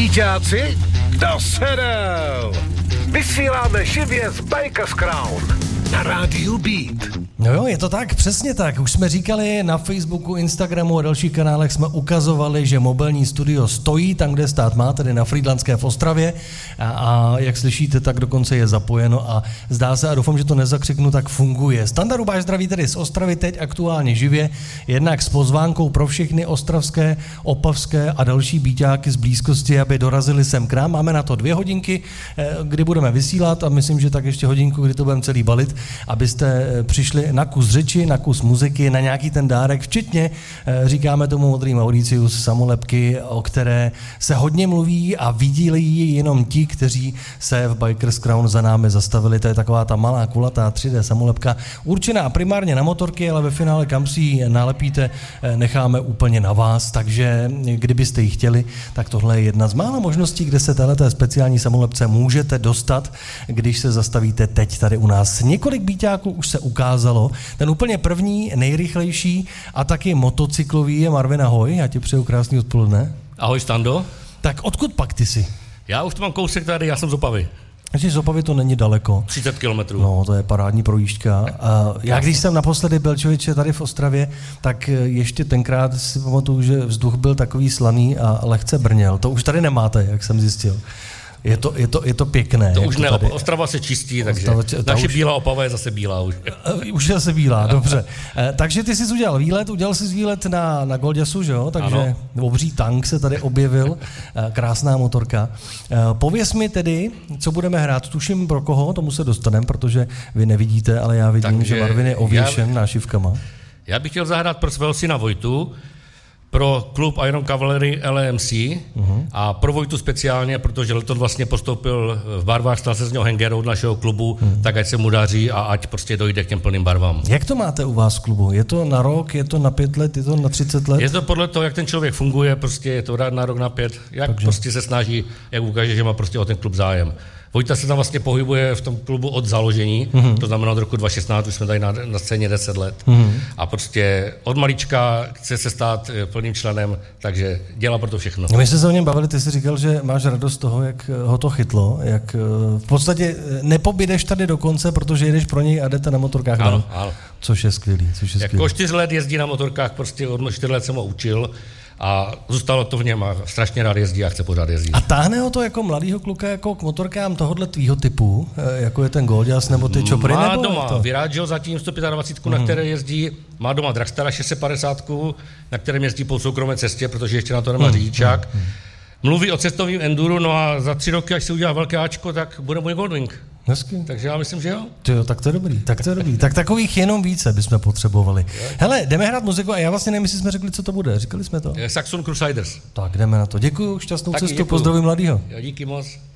Bíťáci, dosedel! Vysíláme živě z Bikers Crown na rádiu Beat. No jo, je to tak, přesně tak. Už jsme říkali na Facebooku, Instagramu a dalších kanálech jsme ukazovali, že mobilní studio stojí tam, kde stát má, tedy na Frýdlantské v Ostravě a jak slyšíte, tak dokonce je zapojeno a zdá se, a doufám, že to nezakřiknu, tak funguje. Standa Rubáš zdraví tedy z Ostravy teď aktuálně živě, jednak s pozvánkou pro všechny ostravské, opavské a další bíťáky z blízkosti, aby dorazili sem k nám. Máme na to 2 hodinky, kdy budeme vysílat a myslím, že tak ještě hodinku, kdy to budeme celý balit, abyste přišli na kus řeči, na kus muziky, na nějaký ten dárek, včetně, říkáme tomu Modrý Mauricius, samolepky, o které se hodně mluví a vidí jenom ti, kteří se v Bikers Crown za námi zastavili. To je taková ta malá kulatá 3D samolepka, určená primárně na motorky, ale ve finále kam si ji nalepíte, necháme úplně na vás, takže kdybyste ji chtěli, tak tohle je jedna z mála možností, kde se téhleté speciální samolepce můžete dostat, když se zastavíte teď tady u nás. Několik bíťáků už se ukázalo. Ten úplně první, nejrychlejší a taky motocyklový je Marvin, ahoj, já ti přeju krásný odpoledne. Ahoj Stando. Tak odkud pak ty jsi? Já už to mám kousek tady, já jsem z Opavy. Z Opavy to není daleko. 30 kilometrů. No, to je parádní projížďka. Já když jsem naposledy byl, člověče, tady v Ostravě, tak ještě tenkrát si pamatuju, že vzduch byl takový slaný a lehce brněl. To už tady nemáte, jak jsem zjistil. Je to pěkné. To už ne, Ostrava se čistí, takže naše bílá Opava je zase bílá už. Už je zase bílá, dobře. Takže ty jsi udělal jsi výlet na Golďasu, že jo? Takže obří tank se tady objevil, krásná motorka. Pověz mi tedy, co budeme hrát, tuším pro koho, tomu se dostaneme, protože vy nevidíte, ale já vidím, že Marvin je ověšen nášivkama. Já bych chtěl zahrát pro svého syna Vojtu, pro klub Iron Cavalry LMC a pro Vojtu speciálně, protože letos vlastně postoupil v barvách, stal se z něho hengerou našeho klubu, tak ať se mu daří a ať prostě dojde k těm plným barvám. Jak to máte u vás v klubu? Je to na rok, je to na 5 let, je to na 30 let? Je to podle toho, jak ten člověk funguje, prostě je to na rok, na 5, jak prostě se snaží, jak ukáže, že má prostě o ten klub zájem. Vojta se tam vlastně pohybuje v tom klubu od založení, to znamená od roku 2016, už jsme tady na scéně 10 let. A prostě od malička chce se stát plným členem, takže dělá pro to všechno. My jsme se o něm bavili, ty jsi říkal, že máš radost z toho, jak ho to chytlo, jak v podstatě nepobydeš tady do konce, protože jedeš pro něj a jdete na motorkách. Ano. Což je skvělý. Jako 4 let jezdí na motorkách, prostě od 4 let jsem ho učil. A zůstalo to v něm a strašně rád jezdí a chce pořád jezdit. A táhne ho to jako mladýho kluka jako k motorkám tohohle tvýho typu, jako je ten Golďas nebo ty Chopry? Má doma Viradžo zatím 125, na které jezdí, má doma Dragstara 650, na kterém jezdí po soukromé cestě, protože ještě na to nemá řidičák. Mluví o cestovním enduru, no a za 3 roky, až si udělá velké Ačko, tak bude můj Goldwing. Hezky. Takže já myslím, že jo. Tak to je dobrý. Tak takových jenom více bychom potřebovali. Hele, jdeme hrát muziku a já vlastně nevím, jestli jsme řekli, co to bude. Říkali jsme to? Saxon Crusaders. Tak jdeme na to. Děkuju, šťastnou cestu, pozdravím mladýho. Jo, díky moc.